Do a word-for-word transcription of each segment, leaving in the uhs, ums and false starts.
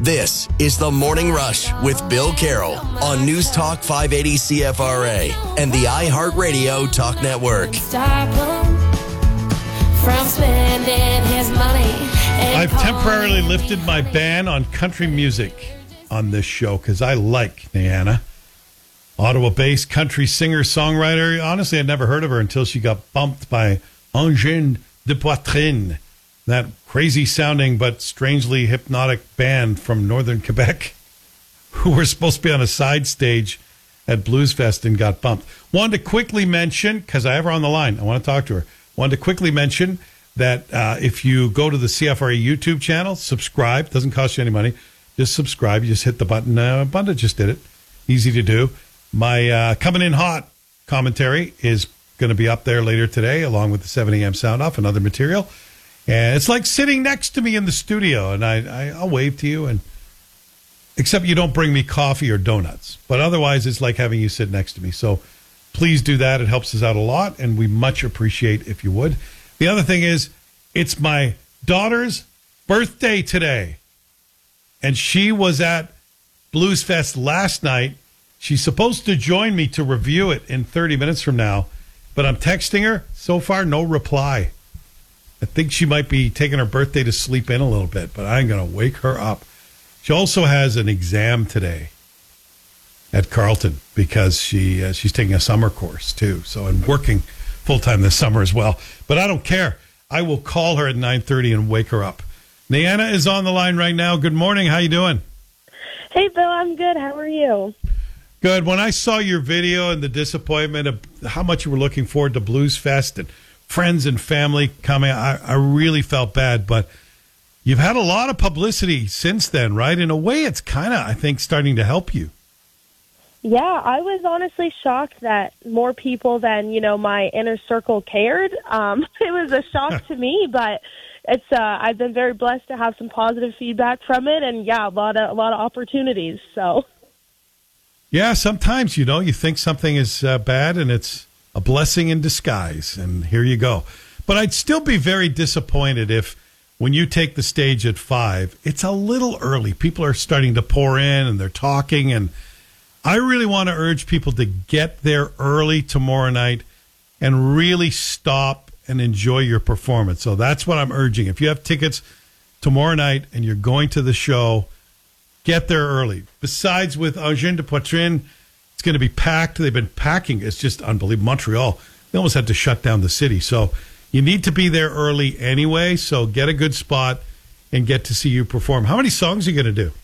This is The Morning Rush with Bill Carroll on News Talk five eighty C F R A and the iHeartRadio Talk Network. Stop him from spending his money. I've temporarily lifted my ban on country music on this show because I like Niana. Ottawa-based country singer-songwriter. Honestly, I'd never heard of her until she got bumped by Angèle de Poitrine, that crazy-sounding but strangely hypnotic band from northern Quebec who were supposed to be on a side stage at Blues Fest and got bumped. Wanted to quickly mention, because I have her on the line, I want to talk to her. Wanted to quickly mention that uh, if you go to the C F R A YouTube channel, subscribe. Doesn't cost you any money. Just subscribe. You just hit the button. Uh, Bunda just did it. Easy to do. My uh, Coming In Hot commentary is going to be up there later today, along with the seven a.m. sound off and other material. And it's like sitting next to me in the studio, and I, I, I'll wave to you, and except you don't bring me coffee or donuts. But otherwise, it's like having you sit next to me. So please do that. It helps us out a lot, and we much appreciate if you would. The other thing is, it's my daughter's birthday today, and she was at Blues Fest last night. She's supposed to join me to review it in thirty minutes from now, but I'm texting her. So far, no reply. I think she might be taking her birthday to sleep in a little bit, but I'm going to wake her up. She also has an exam today at Carleton because she uh, she's taking a summer course too. So I'm working full-time this summer as well. But I don't care. I will call her at nine thirty and wake her up. Niana is on the line right now. Good morning. How you doing? Hey, Bill. I'm good. How are you? Good. When I saw your video and the disappointment of how much you were looking forward to Blues Fest and friends and family coming, I, I really felt bad. But you've had a lot of publicity since then, right? In a way, it's kind of, I think, starting to help you. Yeah, I was honestly shocked that more people than, you know, my inner circle cared. Um, it was a shock to me, but it's uh, I've been very blessed to have some positive feedback from it, and yeah, a lot of a lot of opportunities. So. Yeah, sometimes, you know, you think something is uh, bad and it's a blessing in disguise, and here you go. But I'd still be very disappointed if when you take the stage at five, it's a little early. People are starting to pour in and they're talking, and I really want to urge people to get there early tomorrow night and really stop and enjoy your performance. So that's what I'm urging. If you have tickets tomorrow night and you're going to the show, get there early. Besides, with Angèle de Poitrine, it's going to be packed. They've been packing. It's just unbelievable. Montreal, they almost had to shut down the city. So you need to be there early anyway. So get a good spot and get to see you perform. How many songs are you going to do?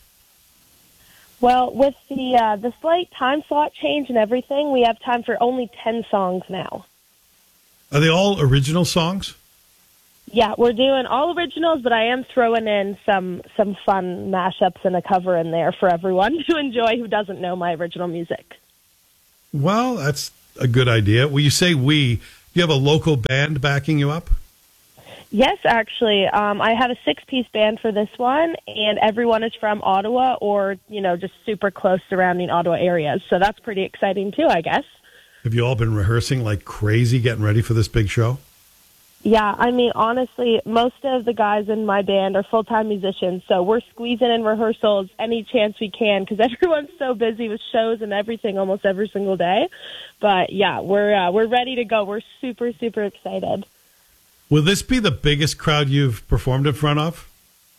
Well, with the uh, the slight time slot change and everything, we have time for only ten songs now. Are they all original songs? Yeah, we're doing all originals, but I am throwing in some some fun mashups and a cover in there for everyone to enjoy who doesn't know my original music. Well, that's a good idea. When you say we, do you have a local band backing you up? Yes, actually. Um, I have a six-piece band for this one, and everyone is from Ottawa or, you know, just super close surrounding Ottawa areas. So that's pretty exciting, too, I guess. Have you all been rehearsing like crazy, getting ready for this big show? Yeah, I mean, honestly, most of the guys in my band are full-time musicians, so we're squeezing in rehearsals any chance we can because everyone's so busy with shows and everything almost every single day. But, yeah, we're uh, we're ready to go. We're super, super excited. Will this be the biggest crowd you've performed in front of?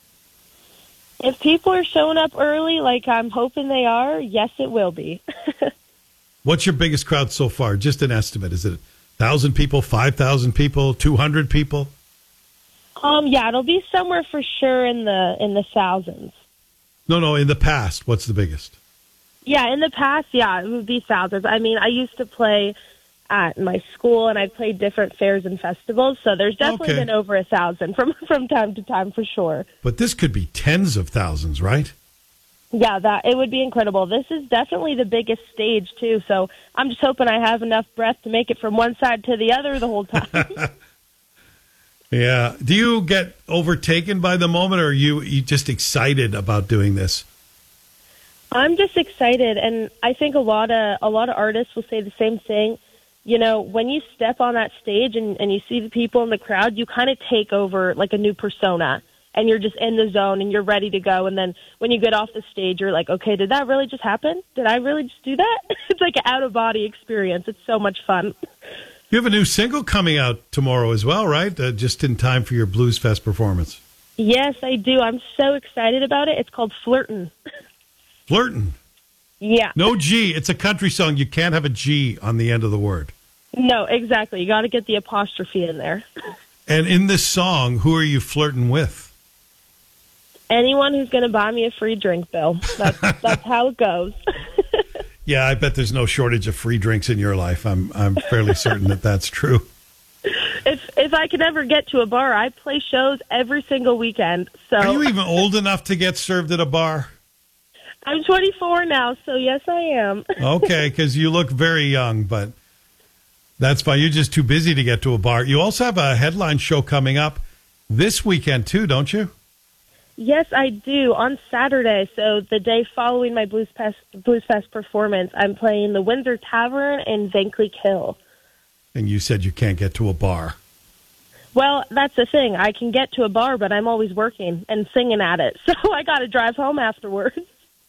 If people are showing up early, like I'm hoping they are, yes, it will be. What's your biggest crowd so far? Just an estimate. Is it one thousand people, five thousand people, two hundred people? Um, yeah, it'll be somewhere for sure in the in the thousands. No, no, in the past, what's the biggest? Yeah, in the past, yeah, it would be thousands. I mean, I used to play at my school, and I played different fairs and festivals, so there's definitely Okay. been over a thousand from, from time to time for sure. But this could be tens of thousands, right? Yeah, that it would be incredible. This is definitely the biggest stage, too, so I'm just hoping I have enough breath to make it from one side to the other the whole time. Yeah. Do you get overtaken by the moment, or are you, you just excited about doing this? I'm just excited, and I think a lot of a lot of artists will say the same thing. You know, when you step on that stage and, and you see the people in the crowd, you kind of take over like a new persona. and you're just in the zone and you're ready to go. And then when you get off the stage, you're like, okay, did that really just happen? Did I really just do that? It's like an out-of-body experience. It's so much fun. You have a new single coming out tomorrow as well, right? Uh, just in time for your Blues Fest performance. Yes, I do. I'm so excited about it. It's called Flirtin'. Flirtin'. Yeah. No G. It's a country song. You can't have a G on the end of the word. No, exactly. You got to get the apostrophe in there. And in this song, who are you flirting with? Anyone who's going to buy me a free drink, Bill. That's, that's how it goes. Yeah, I bet there's no shortage of free drinks in your life. I'm I'm fairly certain that that's true. If if I could ever get to a bar, I play shows every single weekend. So Are you even old enough to get served at a bar? I'm twenty-four now, so yes, I am. Okay, because you look very young, but that's fine. You're just too busy to get to a bar. You also have a headline show coming up this weekend, too, don't you? Yes, I do. On Saturday, so the day following my Blues Fest, Blues Fest performance, I'm playing the Windsor Tavern in Vankleek Hill. And you said you can't get to a bar. Well, that's the thing. I can get to a bar, but I'm always working and singing at it. So I got to drive home afterwards.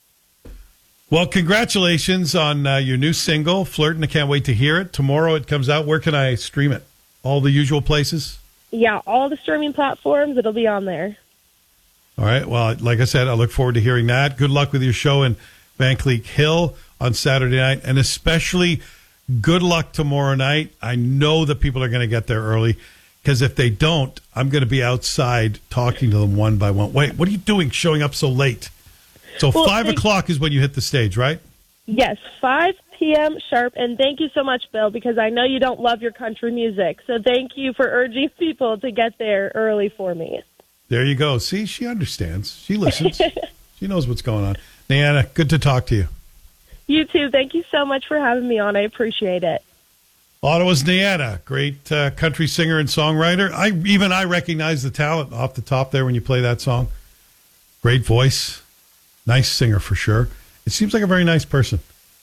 Well, congratulations on uh, your new single, Flirtin'. I can't wait to hear it. Tomorrow it comes out. Where can I stream it? All the usual places? Yeah, all the streaming platforms. It'll be on there. All right. Well, like I said, I look forward to hearing that. Good luck with your show in Vankleek Hill on Saturday night, and especially good luck tomorrow night. I know that people are going to get there early, because if they don't, I'm going to be outside talking to them one by one. Wait, what are you doing showing up so late? So well, five thank- o'clock is when you hit the stage, right? Yes, five p.m. sharp. And thank you so much, Bill, because I know you don't love your country music. So thank you for urging people to get there early for me. There you go. See, she understands. She listens. She knows what's going on. Diana, good to talk to you. You too. Thank you so much for having me on. I appreciate it. Ottawa's Diana, great uh, country singer and songwriter. I even I recognize the talent off the top there when you play that song. Great voice. Nice singer for sure. It seems like a very nice person.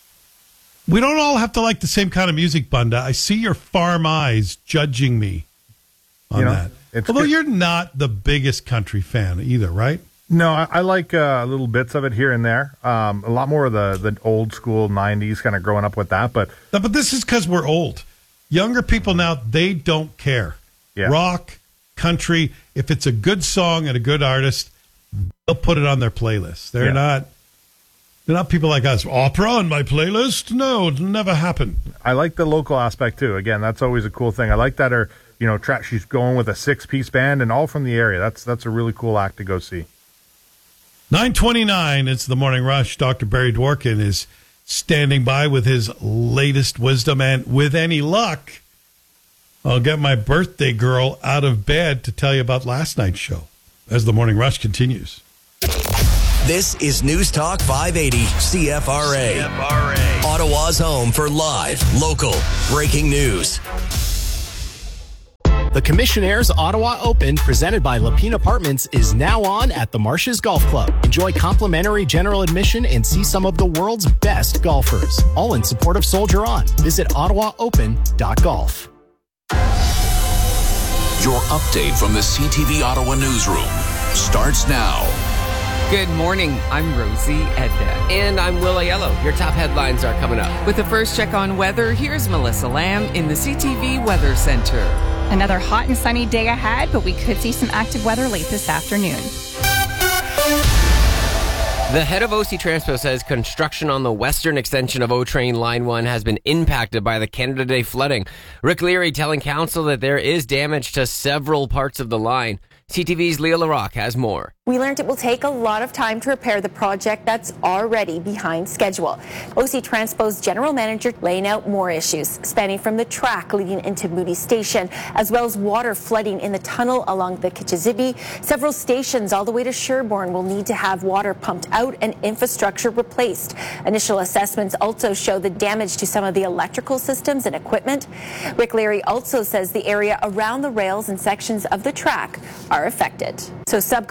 We don't all have to like the same kind of music, Bunda. I see your farm eyes judging me on You know, that. it's Although good. you're not the biggest country fan either, right? No, I, I like uh, little bits of it here and there. Um, a lot more of the, the old school nineties, kind of growing up with that. But No, but this is because we're old. Younger people now, they don't care. Yeah. Rock, country, if it's a good song and a good artist, they'll put it on their playlist. They're Yeah. not they're not people like us. Opera on my playlist? No, it'll never happen. I like the local aspect too. Again, that's always a cool thing. I like that her, you know, track. She's going with a six piece band and all from the area. That's that's a really cool act to go see. nine twenty-nine, it's the Morning Rush. Doctor Barry Dworkin is standing by with his latest wisdom, and with any luck, I'll get my birthday girl out of bed to tell you about last night's show as the Morning Rush continues. This is News Talk five eighty C F R A. C F R A. Ottawa's home for live, local, breaking news. The Commissionaires Ottawa Open, presented by Lapine Apartments, is now on at the Marshes Golf Club. Enjoy complimentary general admission and see some of the world's best golfers. All in support of Soldier On. Visit ottawa open dot golf. Your update from the C T V Ottawa newsroom starts now. Good morning. I'm Rosie Edna. And I'm Will Aiello. Your top headlines are coming up. With the first check on weather, here's Melissa Lamb in the C T V Weather Center. Another hot and sunny day ahead, but we could see some active weather late this afternoon. The head of O C Transpo says construction on the western extension of O-Train Line one has been impacted by the Canada Day flooding. Rick Leary telling council that there is damage to several parts of the line. C T V's Leah LaRocque has more. We learned it will take a lot of time to repair the project that's already behind schedule. O C Transpo's general manager laying out more issues, spanning from the track leading into Moody Station, as well as water flooding in the tunnel along the Kichizibi. Several stations all the way to Sherbourne will need to have water pumped out and infrastructure replaced. Initial assessments also show the damage to some of the electrical systems and equipment. Rick Leary also says the area around the rails and sections of the track are affected. So subcontractors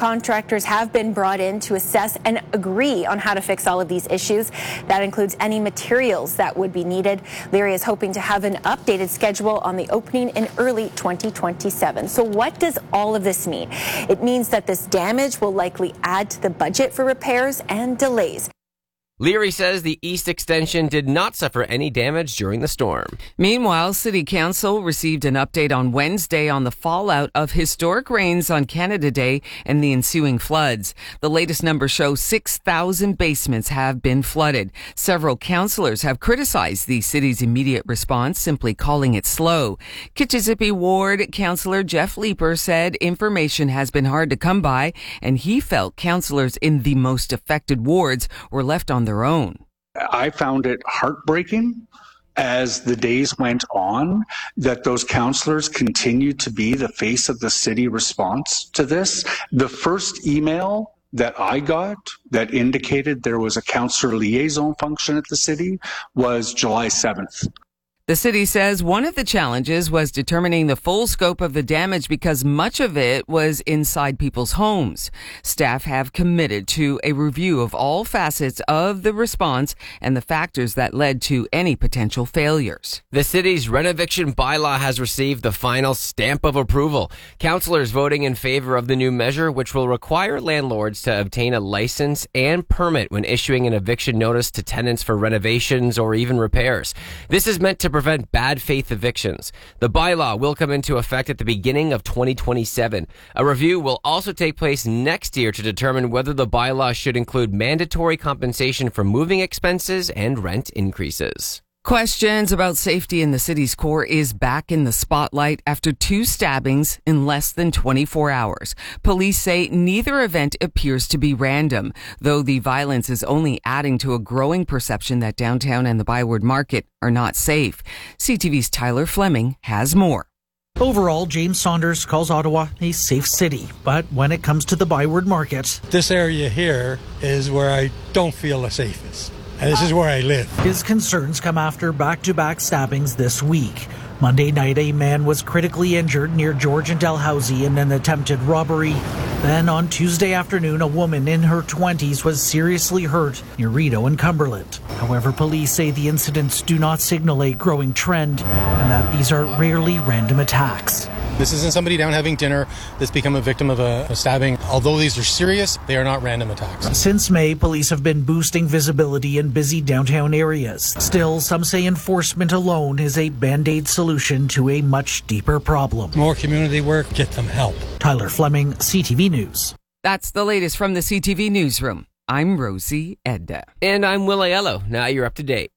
inspectors have been brought in to assess and agree on how to fix all of these issues. That includes any materials that would be needed. Leary is hoping to have an updated schedule on the opening in early twenty twenty-seven. So what does all of this mean? It means that this damage will likely add to the budget for repairs and delays. Leary says the east extension did not suffer any damage during the storm. Meanwhile, City Council received an update on Wednesday on the fallout of historic rains on Canada Day and the ensuing floods. The latest numbers show six thousand basements have been flooded. Several councillors have criticized the city's immediate response, simply calling it slow. Kitchissippi Ward Councillor Jeff Leeper said information has been hard to come by, and he felt councillors in the most affected wards were left on their own. I found it heartbreaking as the days went on that those councillors continued to be the face of the city response to this. The first email that I got that indicated there was a councillor liaison function at the city was July seventh. The city says one of the challenges was determining the full scope of the damage because much of it was inside people's homes. Staff have committed to a review of all facets of the response and the factors that led to any potential failures. The city's renoviction bylaw has received the final stamp of approval. Councillors voting in favor of the new measure, which will require landlords to obtain a license and permit when issuing an eviction notice to tenants for renovations or even repairs. This is meant to prevent bad faith evictions. The bylaw will come into effect at the beginning of twenty twenty-seven. A review will also take place next year to determine whether the bylaw should include mandatory compensation for moving expenses and rent increases. Questions about safety in the city's core is back in the spotlight after two stabbings in less than twenty-four hours. Police say neither event appears to be random, though the violence is only adding to a growing perception that downtown and the Byward Market are not safe. C T V's Tyler Fleming has more. Overall, James Saunders calls Ottawa a safe city, but when it comes to the Byward Market, this area here is where I don't feel the safest. And this is where I live. His concerns come after back-to-back stabbings this week. Monday night, a man was critically injured near George and Dalhousie in an attempted robbery. Then on Tuesday afternoon, a woman in her twenties was seriously hurt near Rideau and Cumberland. However, police say the incidents do not signal a growing trend and that these are rarely random attacks. This isn't somebody down having dinner that's become a victim of a, a stabbing. Although these are serious, they are not random attacks. Since May, police have been boosting visibility in busy downtown areas. Still, some say enforcement alone is a band-aid solution to a much deeper problem. More community work, get them help. Tyler Fleming, C T V News. That's the latest from the C T V Newsroom. I'm Rosie Edda. And I'm Will Aiello. Now you're up to date.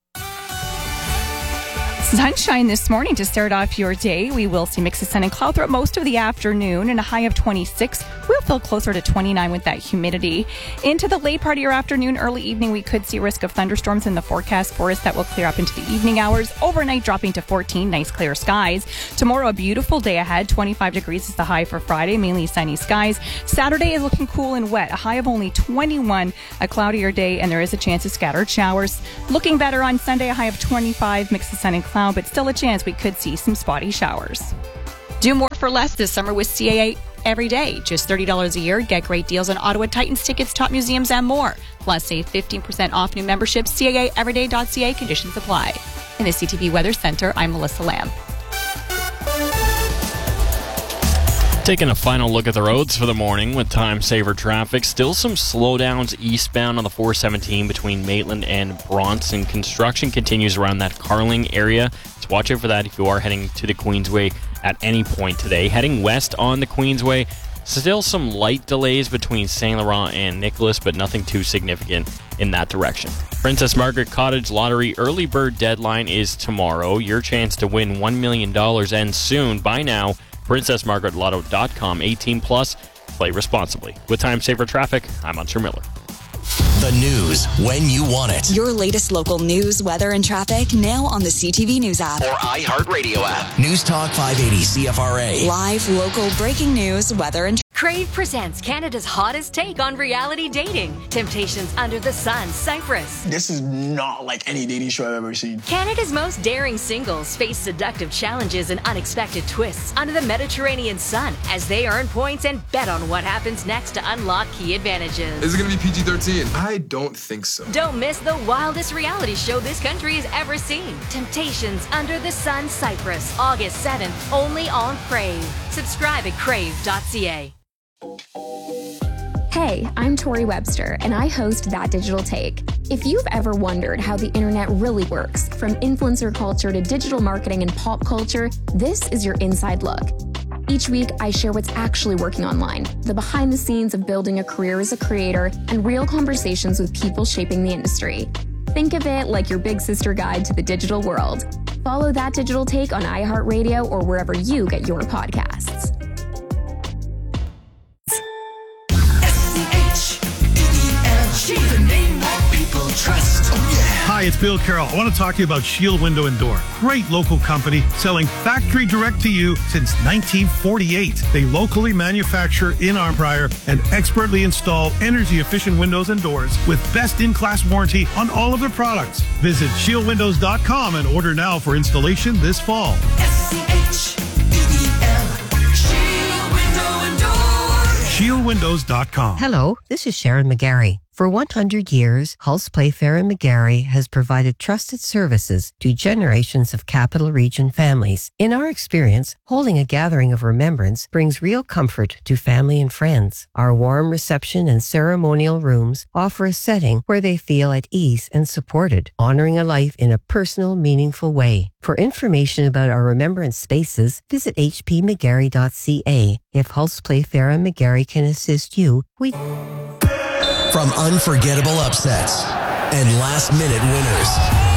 Sunshine this morning to start off your day. We will see mixes of sun and cloud throughout most of the afternoon and a high of twenty-six. We'll feel closer to twenty-nine with that humidity. Into the late part of your afternoon, early evening, we could see risk of thunderstorms in the forecast for us that will clear up into the evening hours. Overnight dropping to fourteen, nice clear skies. Tomorrow, a beautiful day ahead. twenty-five degrees is the high for Friday, mainly sunny skies. Saturday is looking cool and wet. A high of only twenty-one, a cloudier day, and there is a chance of scattered showers. Looking better on Sunday, a high of twenty-five, mix of sun and cloud, but still a chance we could see some spotty showers. Do more for less this summer with C A A every day. Just thirty dollars a year. Get great deals on Ottawa Titans tickets, top museums, and more. Plus, save fifteen percent off new memberships. C A A everyday dot C A. Conditions apply. In the C T V Weather Center, I'm Melissa Lamb. Taking a final look at the roads for the morning with time saver traffic. Still some slowdowns eastbound on the four seventeen between Maitland and Bronson. Construction continues around that Carling area. So watch out for that if you are heading to the Queensway at any point today. Heading west on the Queensway, still some light delays between Saint Laurent and Nicholas, but nothing too significant in that direction. Princess Margaret Cottage Lottery early bird deadline is tomorrow. Your chance to win one million dollars ends soon. Buy now. princess margaret lotto dot com. eighteen plus. Play responsibly. With time saver traffic, I'm Hunter Miller. The news when you want it. Your latest local news, weather, and traffic now on the C T V News app. Or iHeartRadio app. News Talk five eighty C F R A. Live, local, breaking news, weather, and Crave presents Canada's hottest take on reality dating. Temptations Under the Sun, Cyprus. This is not like any dating show I've ever seen. Canada's most daring singles face seductive challenges and unexpected twists under the Mediterranean sun as they earn points and bet on what happens next to unlock key advantages. Is it going to be P G thirteen? I don't think so. Don't miss the wildest reality show this country has ever seen. Temptations Under the Sun, Cyprus. August seventh, only on Crave. Subscribe at crave dot c a. Hey, I'm Tori Webster, and I host That Digital Take. If you've ever wondered how the internet really works, from influencer culture to digital marketing and pop culture, this is your inside look. Each week, I share what's actually working online, the behind the scenes of building a career as a creator, and real conversations with people shaping the industry. Think of it like your big sister guide to the digital world. Follow That Digital Take on iHeartRadio or wherever you get your podcasts. She's a name that people trust. Oh, yeah. Hi, it's Bill Carroll. I want to talk to you about Shield Window and Door. Great local company selling factory direct to you since nineteen forty-eight. They locally manufacture in Arm Prior and expertly install energy efficient windows and doors with best in class warranty on all of their products. Visit shield windows dot com and order now for installation this fall. S C H E E L. Shield Window and Door. shield windows dot com. Hello, this is Sharon McGarry. For one hundred years, Hulse Playfair and McGarry has provided trusted services to generations of Capital Region families. In our experience, holding a gathering of remembrance brings real comfort to family and friends. Our warm reception and ceremonial rooms offer a setting where they feel at ease and supported, honoring a life in a personal, meaningful way. For information about our remembrance spaces, visit h p mcgarry dot c a. If Hulse Playfair and McGarry can assist you, we... From unforgettable upsets and last-minute winners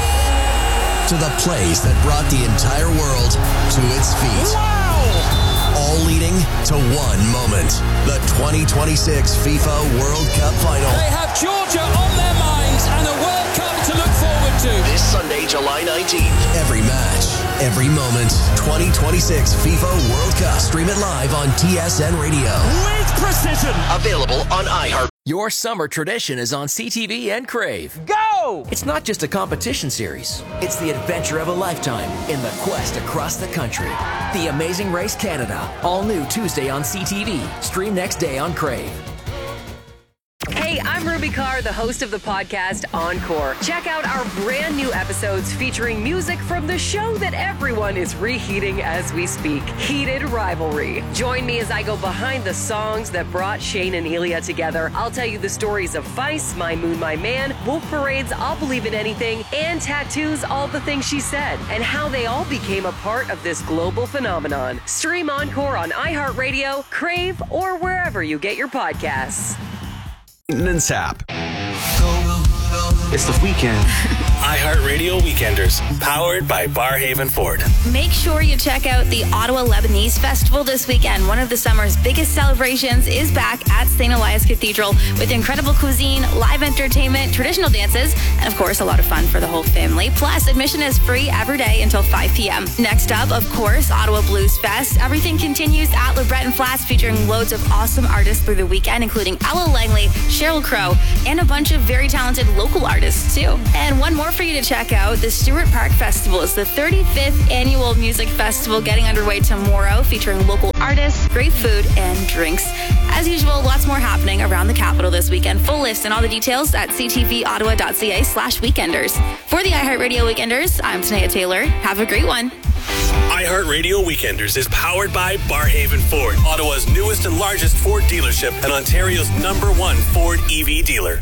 to the plays that brought the entire world to its feet. Wow! All leading to one moment. The twenty twenty-six FIFA World Cup Final. They have Georgia on their minds and a World Cup to look forward to. This Sunday, July nineteenth. Every match, every moment. twenty twenty-six FIFA World Cup. Stream it live on T S N Radio. With precision. Available on iHeart. Your summer tradition is on C T V and Crave. Go! It's not just a competition series. It's the adventure of a lifetime in the quest across the country. The Amazing Race Canada. All new Tuesday on C T V. Stream next day on Crave. Hey, I'm Ruby Carr, the host of the podcast Encore. Check out our brand new episodes featuring music from the show that everyone is reheating as we speak, Heated Rivalry. Join me as I go behind the songs that brought Shane and Elia together. I'll tell you the stories of Feist, My Moon, My Man, Wolf Parade's I'll Believe in Anything, and Tattoo's All the Things She Said, and how they all became a part of this global phenomenon. Stream Encore on iHeartRadio, Crave, or wherever you get your podcasts. Maintenance app. It's the weekend. iHeartRadio Weekenders, powered by Barhaven Ford. Make sure you check out the Ottawa Lebanese Festival this weekend. One of the summer's biggest celebrations is back at Saint Elias Cathedral with incredible cuisine, live entertainment, traditional dances, and of course, a lot of fun for the whole family. Plus, admission is free every day until five p.m. Next up, of course, Ottawa Blues Fest. Everything continues at LeBreton Flats, featuring loads of awesome artists through the weekend, including Ella Langley, Sheryl Crow, and a bunch of very talented local artists, too. And one more for you to check out, the Stewart Park Festival is the thirty-fifth annual music festival getting underway tomorrow, featuring local artists, great food, and drinks. As usual, lots more happening around the capital this weekend. Full list and all the details at c t v ottawa dot c a slash weekenders. For the iHeartRadio Weekenders, I'm Tanea Taylor. Have a great one. iHeartRadio Weekenders is powered by Barhaven Ford, Ottawa's newest and largest Ford dealership and Ontario's number one Ford E V dealer.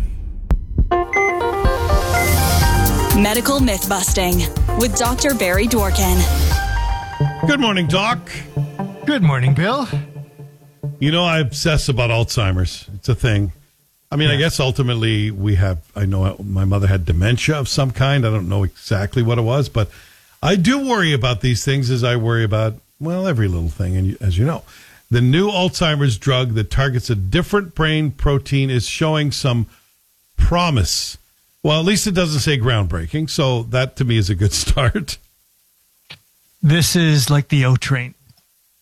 Medical myth busting with Doctor Barry Dworkin. Good morning, Doc. Good morning, Bill. You know, I obsess about Alzheimer's. It's a thing. I mean, yeah. I guess ultimately we have, I know my mother had dementia of some kind. I don't know exactly what it was, but I do worry about these things as I worry about, well, every little thing. And as you know, the new Alzheimer's drug that targets a different brain protein is showing some promise. Well, at least it doesn't say groundbreaking, so that to me is a good start. This is like the O-Train.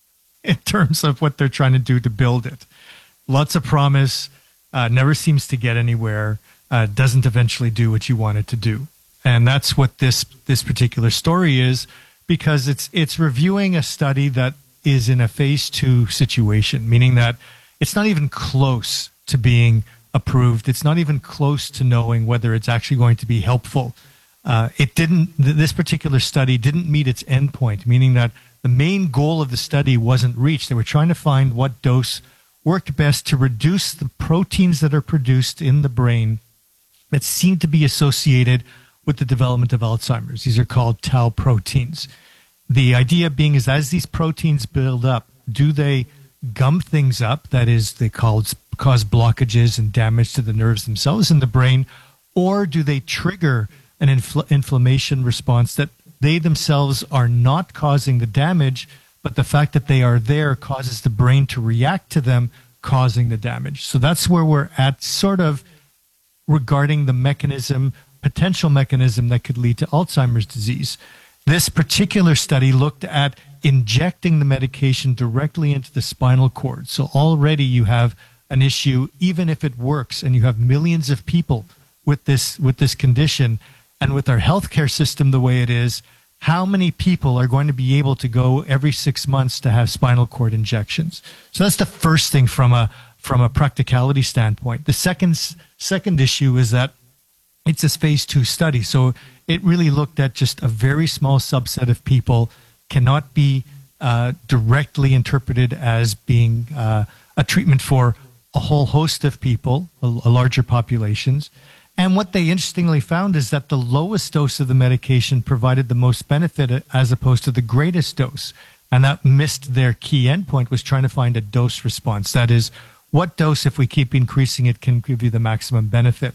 in terms of what they're trying to do to build it. Lots of promise, uh, never seems to get anywhere, uh, doesn't eventually do what you want it to do. And that's what this this particular story is, because it's it's reviewing a study that is in a phase two situation, meaning that it's not even close to being approved. It's not even close to knowing whether it's actually going to be helpful. Uh, it didn't. This particular study didn't meet its endpoint, meaning that the main goal of the study wasn't reached. They were trying to find what dose worked best to reduce the proteins that are produced in the brain that seem to be associated with the development of Alzheimer's. These are called tau proteins. The idea being is as these proteins build up, do they gum things up? That is, they cause, cause blockages and damage to the nerves themselves in the brain, or do they trigger an infl- inflammation response that they themselves are not causing the damage, but the fact that they are there causes the brain to react to them, causing the damage. So that's where we're at, sort of regarding the mechanism, potential mechanism that could lead to Alzheimer's disease. This particular study looked at injecting the medication directly into the spinal cord. So already you have an issue, even if it works, and you have millions of people with this with this condition. And with our healthcare system the way it is, how many people are going to be able to go every six months to have spinal cord injections? So that's the first thing from a from a practicality standpoint. The second second issue is that it's a phase two study. So it really looked at just a very small subset of people, cannot be uh, directly interpreted as being uh, a treatment for a whole host of people, a, a larger populations. And what they interestingly found is that the lowest dose of the medication provided the most benefit as opposed to the greatest dose. And that missed their key endpoint, was trying to find a dose response. That is, what dose, if we keep increasing it, can give you the maximum benefit.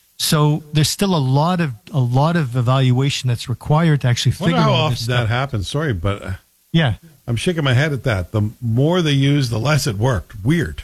So there's still a lot of a lot of evaluation that's required to actually figure out how all often this that stuff. happens. Sorry, but uh, yeah, I'm shaking my head at that. The more they use, the less it worked. Weird.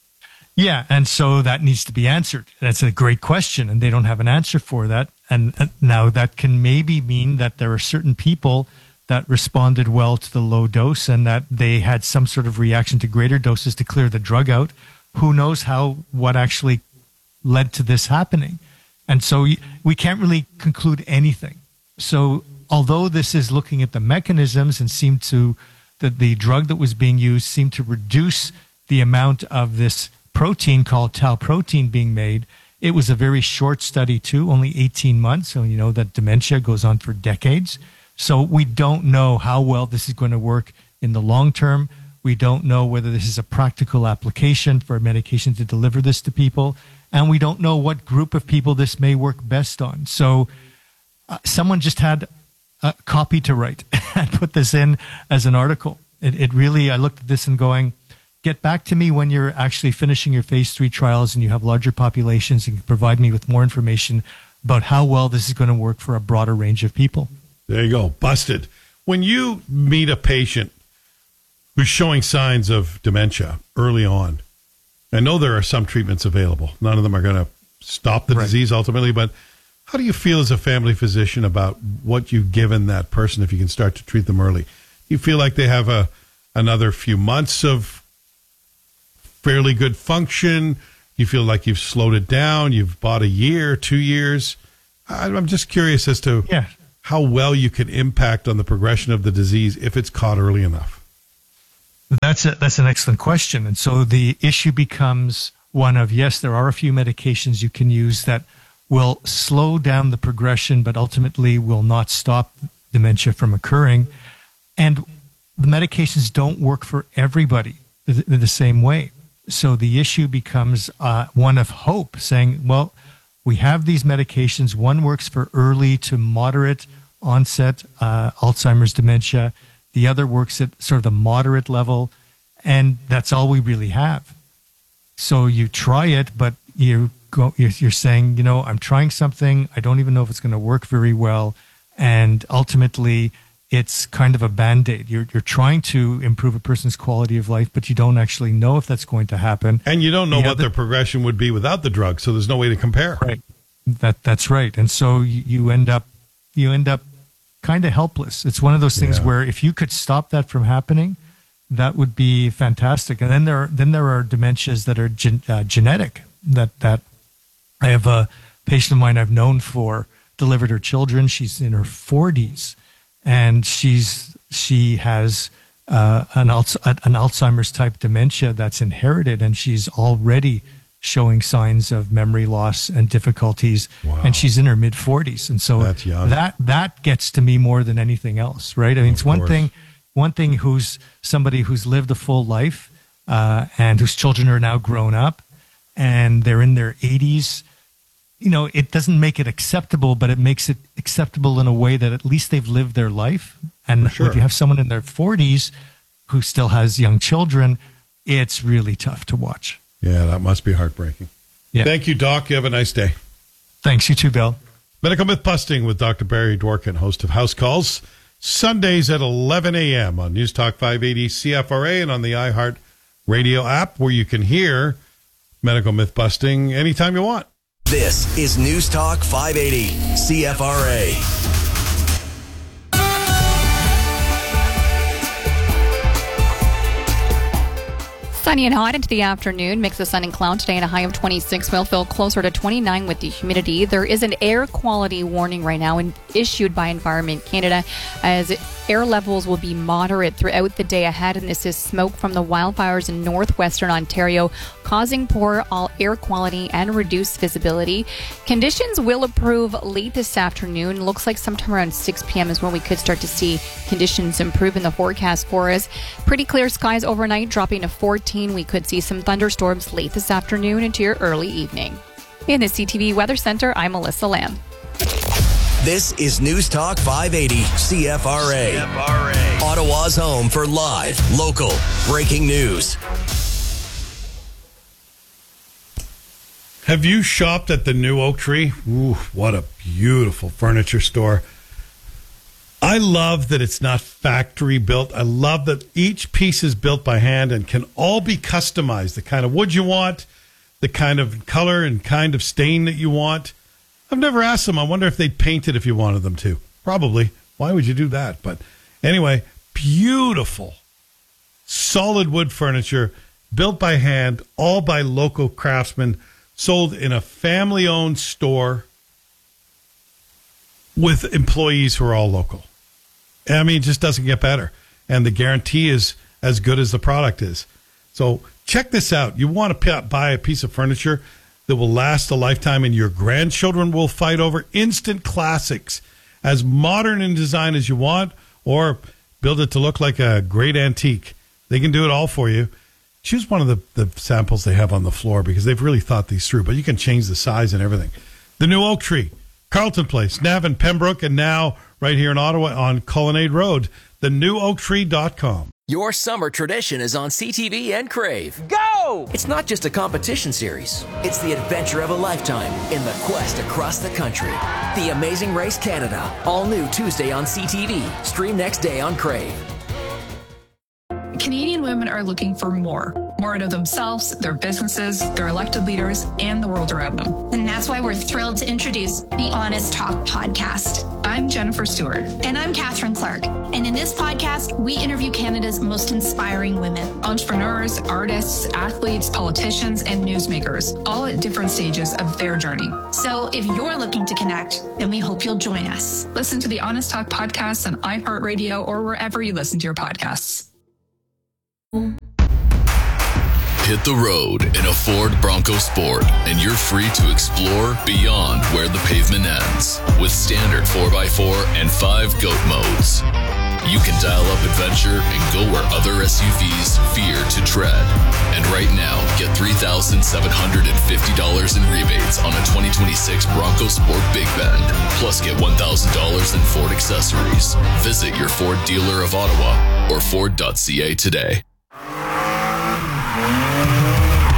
Yeah, and so that needs to be answered. That's a great question, and they don't have an answer for that. And uh, now that can maybe mean that there are certain people that responded well to the low dose and that they had some sort of reaction to greater doses to clear the drug out. Who knows how what actually led to this happening? And so we can't really conclude anything. So although this is looking at the mechanisms and seemed to, that the drug that was being used seemed to reduce the amount of this protein called tau protein being made, it was a very short study too, only eighteen months. So you know that dementia goes on for decades. So we don't know how well this is going to work in the long term. We don't know whether this is a practical application for a medication to deliver this to people. And we don't know what group of people this may work best on. So uh, someone just had a copy to write and put this in as an article. It, it really, I looked at this and going, get back to me when you're actually finishing your phase three trials and you have larger populations and can provide me with more information about how well this is going to work for a broader range of people. There you go. Busted. When you meet a patient who's showing signs of dementia early on, I know there are some treatments available. None of them are going to stop the right. disease ultimately, but how do you feel as a family physician about what you've given that person if you can start to treat them early? Do you feel like they have a another few months of fairly good function? You feel like you've slowed it down? You've bought a year, two years? I'm just curious as to yeah. how well you can impact on the progression of the disease if it's caught early enough. That's a, that's an excellent question. And so the issue becomes one of, yes, there are a few medications you can use that will slow down the progression, but ultimately will not stop dementia from occurring. And the medications don't work for everybody the, the same way. So the issue becomes uh, one of hope, saying, well, we have these medications. One works for early to moderate onset uh, Alzheimer's dementia. The other works at sort of the moderate level, and that's all we really have. So you try it, but you go, you're saying, you know, I'm trying something. I don't even know if it's going to work very well. And ultimately, it's kind of a Band-Aid. You're, you're trying to improve a person's quality of life, but you don't actually know if that's going to happen. And you don't know the what other, their progression would be without the drug, so there's no way to compare. Right. That That's right. And so you, you end up, you end up kind of helpless. It's one of those things yeah. where if you could stop that from happening, that would be fantastic. And then there are, then there are dementias that are gen, uh, genetic. That that I have a patient of mine I've known for delivered her children. She's in her forties, and she's she has uh, an an Alzheimer's type dementia that's inherited, and she's already showing signs of memory loss and difficulties. Wow. And she's in her mid forties, and so that's young. that that gets to me more than anything else, right? I mean, of it's one course. thing. One thing who's somebody who's lived a full life uh, and whose children are now grown up and they're in their eighties. You know, it doesn't make it acceptable, but it makes it acceptable in a way that at least they've lived their life. And sure. if you have someone in their forties who still has young children, it's really tough to watch. Yeah, that must be heartbreaking. Yeah. Thank you, Doc. You have a nice day. Thanks. You too, Bill. Medical Myth Busting with Doctor Barry Dworkin, host of House Calls. Sundays at eleven a.m. on News Talk five eighty C F R A and on the iHeart Radio app, where you can hear Medical Myth Busting anytime you want. This is News Talk five eighty C F R A. Sunny and hot into the afternoon. Mix of sun and cloud today and a high of twenty-six. Will feel closer to twenty-nine with the humidity. There is an air quality warning right now and issued by Environment Canada as air levels will be moderate throughout the day ahead. And this is smoke from the wildfires in northwestern Ontario causing poor all air quality and reduced visibility. Conditions will improve late this afternoon. Looks like sometime around six p.m. is when we could start to see conditions improve in the forecast for us. Pretty clear skies overnight, dropping to fourteen. We could see some thunderstorms late this afternoon into your early evening. In the C T V Weather Center, I'm Melissa Lamb. This is News Talk five eighty C F R A. C F R A. Ottawa's home for live, local, breaking news. Have you shopped at the new Oak Tree? Ooh, what a beautiful furniture store. I love that it's not factory built. I love that each piece is built by hand and can all be customized. The kind of wood you want, the kind of color and kind of stain that you want. I've never asked them. I wonder if they'd paint it if you wanted them to. Probably. Why would you do that? But anyway, beautiful, solid wood furniture built by hand, all by local craftsmen, sold in a family-owned store with employees who are all local. I mean, it just doesn't get better. And the guarantee is as good as the product is. So check this out. You want to buy a piece of furniture that will last a lifetime and your grandchildren will fight over? Instant Classics. As modern in design as you want, or build it to look like a great antique. They can do it all for you. Choose one of the, the samples they have on the floor because they've really thought these through. But you can change the size and everything. The new Oak Tree. Carlton Place, Navan, Pembroke, and now right here in Ottawa on Colonnade Road, the new oak tree dot com. Your summer tradition is on C T V and Crave. Go! It's not just a competition series. It's the adventure of a lifetime in the quest across the country. The Amazing Race Canada, all new Tuesday on C T V. Stream next day on Crave. Canadian women are looking for more. More out of themselves, their businesses, their elected leaders, and the world around them. And that's why we're thrilled to introduce the Honest Talk podcast. I'm Jennifer Stewart. And I'm Catherine Clark. And in this podcast, we interview Canada's most inspiring women. Entrepreneurs, artists, athletes, politicians, and newsmakers, all at different stages of their journey. So if you're looking to connect, then we hope you'll join us. Listen to the Honest Talk podcast on iHeartRadio or wherever you listen to your podcasts. Hit the road in a Ford Bronco Sport, and you're free to explore beyond where the pavement ends with standard four by four and five GOAT modes. You can dial up adventure and go where other S U Vs fear to tread. And right now, get three thousand seven hundred fifty dollars in rebates on a twenty twenty-six Bronco Sport Big Bend. Plus, get one thousand dollars in Ford accessories. Visit your Ford dealer of Ottawa or Ford dot C A today.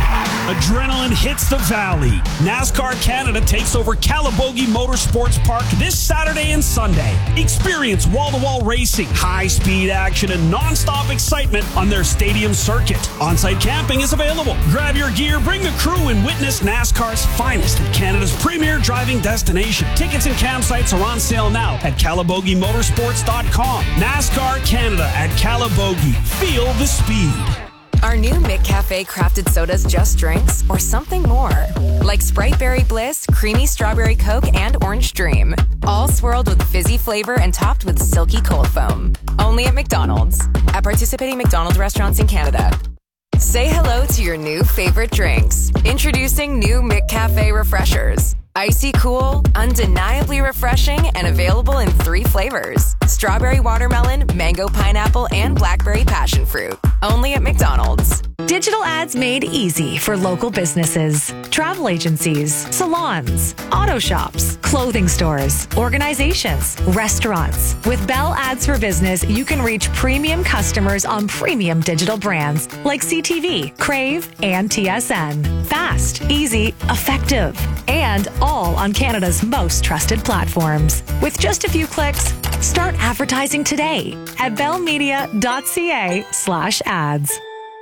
Adrenaline hits the valley. NASCAR Canada takes over Calabogie Motorsports Park this Saturday and Sunday. Experience wall-to-wall racing, high-speed action, and non-stop excitement on their stadium circuit. On-site camping is available. Grab your gear, bring the crew, and witness NASCAR's finest at Canada's premier driving destination. Tickets and campsites are on sale now at Calabogie Motorsports dot com. NASCAR Canada at Calabogie. Feel the speed. Are new McCafe crafted sodas just drinks or something more? Like Sprite Berry Bliss, Creamy Strawberry Coke, and Orange Dream. All swirled with fizzy flavor and topped with silky cold foam. Only at McDonald's. At participating McDonald's restaurants in Canada. Say hello to your new favorite drinks. Introducing new McCafe Refreshers. Icy cool, undeniably refreshing, and available in three flavors. Strawberry watermelon, mango pineapple, and blackberry passion fruit. Only at McDonald's. Digital ads made easy for local businesses, travel agencies, salons, auto shops, clothing stores, organizations, restaurants. With Bell Ads for Business, you can reach premium customers on premium digital brands like C T V, Crave, and T S N. Fast, easy, effective, and all on Canada's most trusted platforms. With just a few clicks, start advertising today at bellmedia.ca slash ads.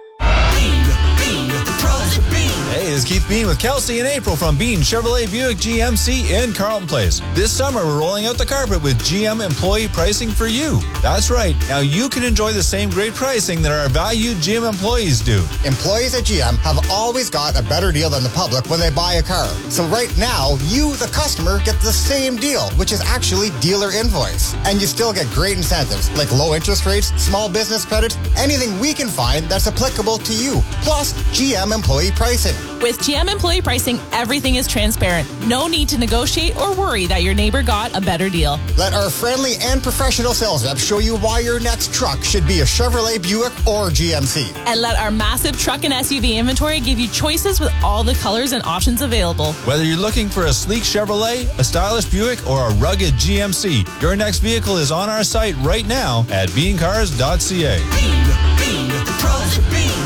Hey, this is Keith Bean with Kelsey and April from Bean Chevrolet Buick G M C in Carlton Place. This summer, we're rolling out the carpet with G M employee pricing for you. That's right. Now you can enjoy the same great pricing that our valued G M employees do. Employees at G M have always got a better deal than the public when they buy a car. So right now, you, the customer, get the same deal, which is actually dealer invoice. And you still get great incentives like low interest rates, small business credit, anything we can find that's applicable to you. Plus, G M employee pricing. With G M employee pricing, everything is transparent. No need to negotiate or worry that your neighbor got a better deal. Let our friendly and professional sales reps show you why your next truck should be a Chevrolet, Buick, or G M C. And let our massive truck and S U V inventory give you choices with all the colors and options available. Whether you're looking for a sleek Chevrolet, a stylish Buick, or a rugged G M C, your next vehicle is on our site right now at bean cars dot c a. Bean, Bean, the pros are Bean.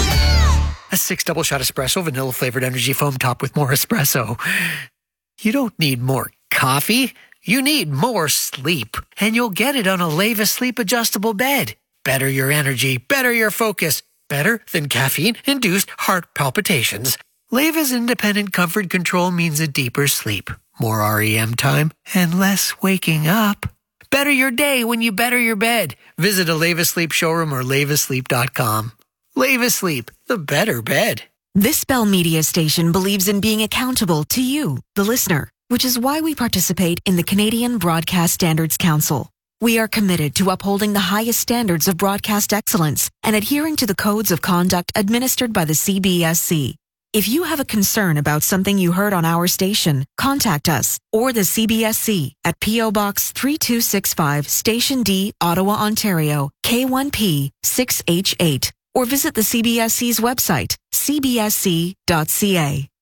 A six double shot espresso, vanilla flavored energy foam topped with more espresso. You don't need more coffee. You need more sleep. And you'll get it on a Leva Sleep adjustable bed. Better your energy, better your focus. Better than caffeine-induced heart palpitations. Leva's independent comfort control means a deeper sleep, more R E M time, and less waking up. Better your day when you better your bed. Visit a Leva Sleep showroom or leva sleep dot com. Leva Sleep, the better bed. This Bell Media station believes in being accountable to you, the listener, which is why we participate in the Canadian Broadcast Standards Council. We are committed to upholding the highest standards of broadcast excellence and adhering to the codes of conduct administered by the C B S C. If you have a concern about something you heard on our station, contact us or the C B S C at P O Box three two six five, Station D, Ottawa, Ontario, K one P six H eight. Or visit the C B S C's website, c b s c dot c a.